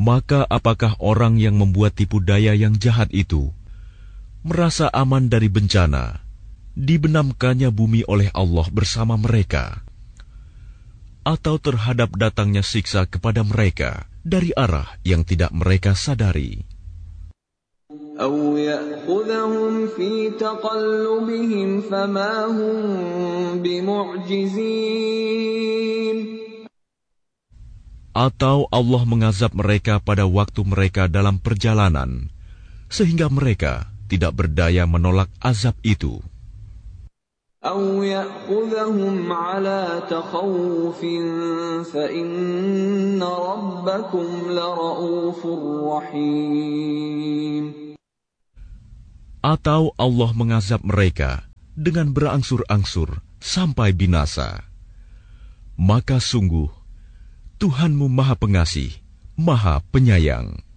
Maka apakah orang yang membuat tipu daya yang jahat itu merasa aman dari bencana, dibenamkannya bumi oleh Allah bersama mereka, atau terhadap datangnya siksa kepada mereka dari arah yang tidak mereka sadari? أَوْ يَأْخُذَهُمْ فِي تَقَلُّبِهِمْ فَمَا هُمْ بِمُعْجِزِينَ. Atau Allah mengazab mereka pada waktu mereka dalam perjalanan, sehingga mereka tidak berdaya menolak azab itu. أَوْ يَأْخُذَهُمْ عَلَى تَخَوُّفٍ فَإِنَّ رَبَّكُمْ لَرَءُوفٌ رَحِيمٌ. Atau Allah mengazab mereka dengan berangsur-angsur sampai binasa. Maka sungguh Tuhanmu Maha Pengasih, Maha Penyayang.